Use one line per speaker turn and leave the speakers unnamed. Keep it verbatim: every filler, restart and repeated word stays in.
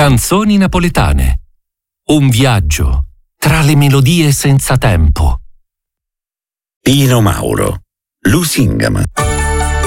Canzoni napoletane. Un viaggio tra le melodie senza tempo.
Pino Mauro, Lusingama.